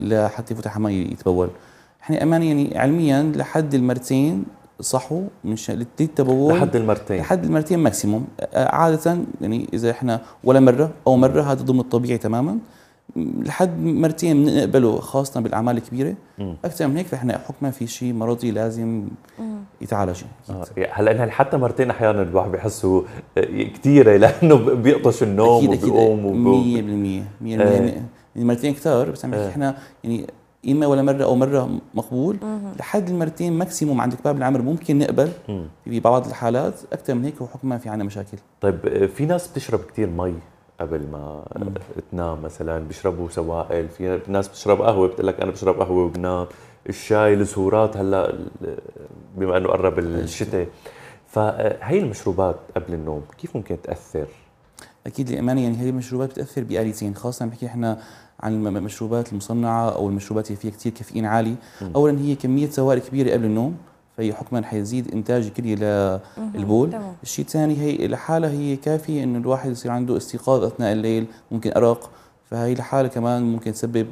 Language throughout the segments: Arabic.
لحتى يفوت الحمام يتبول. احنا امان يعني علميا لحد المرتين صحوا من للتبول. لحد المرتين؟ لحد المرتين ماكسيموم عاده، يعني اذا احنا ولا مره او مره هذا ضمن الطبيعي تماما. لحد مرتين بنقبله خاصه بالاعمال الكبيره. اكثر من هيك فاحنا حكما في شيء مرضي لازم يتعالج. هلا يعني حتى مرتين احيانا الواحد بحسه كثيره لانه بيقطش النوم وبيقوم 100% مرتين كثار، بس عم نحكي احنا يعني اما ولا مره او مره مقبول. لحد المرتين ماكسيموم عند كباب العمر ممكن نقبل في بعض الحالات. اكثر من هيك وحكما في عنا مشاكل. طيب في ناس بتشرب كثير مي قبل ما تنام مثلا، بيشربوا سوائل، في ناس بتشرب قهوه، بتقول لك انا بشرب قهوه وبنام. الشاي، الزهورات، هلا بما انه قرب الشتاء، فهي المشروبات قبل النوم كيف ممكن تاثر؟ اكيد للامانه يعني هذه المشروبات بتاثر بآليتين، خاصه بنحكي احنا عن المشروبات المصنعه او المشروبات اللي فيها كثير كافيين عالي. اولا هي كميه سوائل كبيره قبل النوم، فهي حكما حيزيد انتاج الكليه للبول. الشيء الثاني هي لحالها هي كافيه انه الواحد يصير عنده استيقاظ اثناء الليل، ممكن ارق، فهي لحالها كمان ممكن تسبب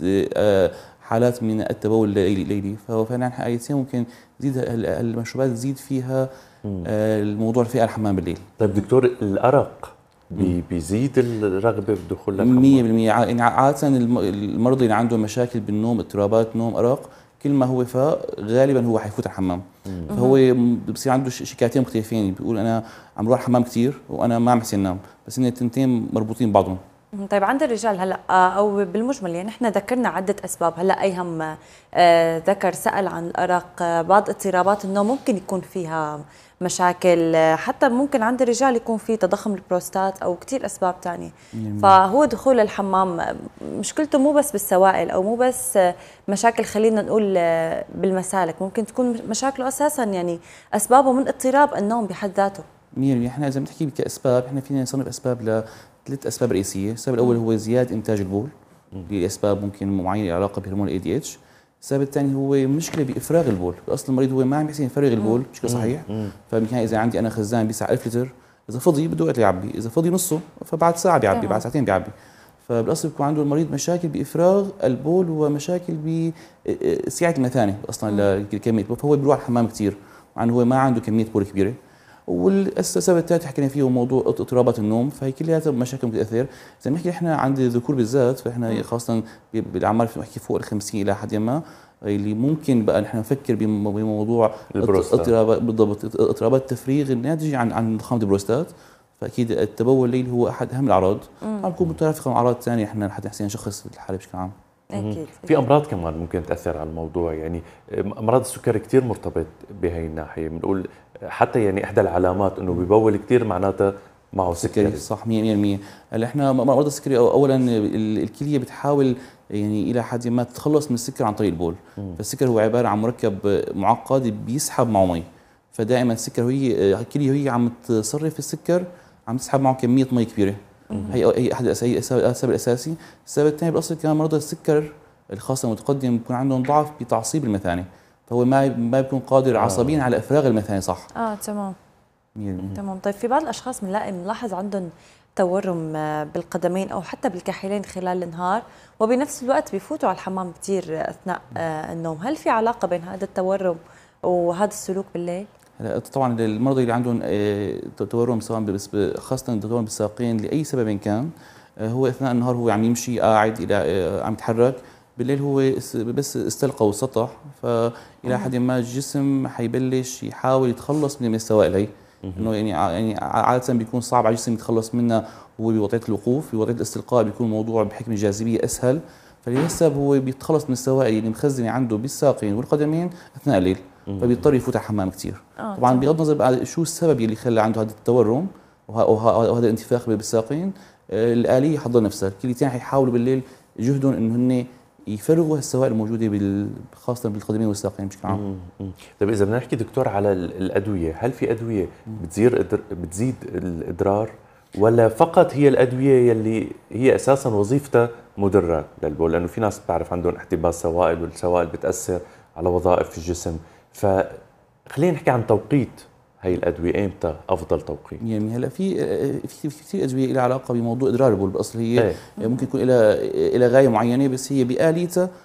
حالات من التبول الليلي. فنحن آليتين ممكن تزيد المشروبات تزيد فيها الموضوع في الحمام بالليل. طيب دكتور، الأرق بيزيد الرغبة بدخول الحمام؟ 100%. يعني عادة المرضى اللي عندهم مشاكل بالنوم، اضطرابات نوم، أرق، كل ما هو فاق غالبا هو حيفوت الحمام. فهو بصير عنده شكايتين مختلفين، بيقول أنا عم بروح الحمام كثير وأنا ما عم بحسن انام، بس إن التنتين مربوطين ببعضهم. طيب عند الرجال هلا او بالمجمل يعني احنا ذكرنا عده اسباب، هلا ايهم ذكر سأل عن الارق، بعض اضطرابات النوم ممكن يكون فيها مشاكل، حتى ممكن عند الرجال يكون في تضخم البروستات او كثير اسباب ثانيه. فهو دخول الحمام مشكلته مو بس بالسوائل او مو بس مشاكل، خلينا نقول بالمسالك، ممكن تكون مشاكله اساسا يعني اسبابه من اضطراب النوم بحد ذاته. 100%. احنا اذا بنحكي كاسباب، احنا فينا نصنف اسباب ثلاث اسباب رئيسيه. السبب الاول هو زياده انتاج البول لاسباب ممكن معينه علاقه بهرمون الاي دي اتش. السبب الثاني هو مشكله بافراغ البول، اصل المريض هو ما عم يحسن يفرغ البول بشكل صحيح. فبالتالي اذا عندي انا خزان بيسع 1000 لتر، اذا فضي بده وقت يعبي، اذا فضي نصه فبعد ساعه بيعبي، بعد ساعتين بيعبي. فبالاصل بيكون عنده المريض مشاكل بافراغ البول ومشاكل بسعه المثانه اصلا لكميه، فهو بيروح الحمام كثير مع هو ما عنده كميه بول كبيره. والسبب الثالث حكينا فيه موضوع اضطرابات النوم، فهي كلها مشاكل بتاثر. زي ما نحكي احنا عند الذكور بالذات، فاحنا خاصه بالاعمار نحكي فوق ال50 الى حد ما، اللي ممكن بقى نحن نفكر بموضوع اضطرابات، بالضبط اضطرابات التفريغ الناتجه عن ضخامه البروستات. فاكيد التبول الليلي هو احد اهم الاعراض، عم بكون مترافقه مع اعراض ثانيه احنا لحتى نحسن نشخص الحاله بشكل عام. أكيد. في امراض كمان ممكن تاثر على الموضوع، يعني امراض السكري كثير مرتبط بهي الناحيه، بنقول حتى يعني احدى العلامات انه ببول كثير معناتها معه سكري. صح 100%. هلا احنا مرضى السكري اولا الكليه بتحاول يعني الى حد ما تتخلص من السكر عن طريق البول. فالسكر هو عباره عن مركب معقد بيسحب معه مي، فدائما السكر هي الكليه هي عم تصرف السكر، عم تسحب معه كميه مي كبيره. هي احد الاسباب الاساسي. السبب الثاني بالاصل كمان مرضى السكر الخاصه المتقدم بيكون عندهم ضعف بتعصيب المثانه، فهو ما بيكون قادر عصبيا على افراغ المثانه صح. تمام. تمام. طيب في بعض الاشخاص بنلاحظ عندهم تورم بالقدمين او حتى بالكاحلين خلال النهار، وبنفس الوقت بيفوتوا على الحمام كثير اثناء النوم، هل في علاقه بين هذا التورم وهذا السلوك بالليل؟ طبعا المرضى اللي عندهم تورم سواء خاصه تورم بالساقين لاي سبب كان، هو اثناء النهار هو عم يمشي قاعد الى عم يتحرك، بالليل هو بس استلقى وسطح، فالى حد ما الجسم حيبلش يحاول يتخلص من السوائل هي. انه يعني عاده بيكون صعب على الجسم يتخلص منها وهو بوضعيه الوقوف. بوضعيه الاستلقاء بيكون الموضوع بحكم الجاذبيه اسهل، فلهسه هو بيتخلص من السوائل اللي مخزنه عنده بالساقين والقدمين اثناء الليل، فبيضطر يفوت على الحمام كثير. طبعا بغض النظر بقى شو السبب اللي خلى عنده هذا التورم وهذا الانتفاخ بالساقين، الآلية حضر نفسها. الكليتين حيحاولوا بالليل جهدهم انه هن يفرغوا السوائل الموجوده خاصه بالقدمين والساقين بشكل عام. طيب اذا بدنا نحكي دكتور على الادويه، هل في ادويه بتزيد الاضرار، ولا فقط هي الادويه يلي هي اساسا وظيفتها مضره للبول؟ لانه في ناس بتعرف عندهم احتباس سوائل، والسوائل بتاثر على وظائف الجسم. فخلينا نحكي عن توقيت هي الادويه، امتى افضل توقيت؟ يعني هلا في كثير ادويه لها علاقه بموضوع اضرار البول، بالاصل هي ممكن يكون لها غايه معينه، بس هي باليتها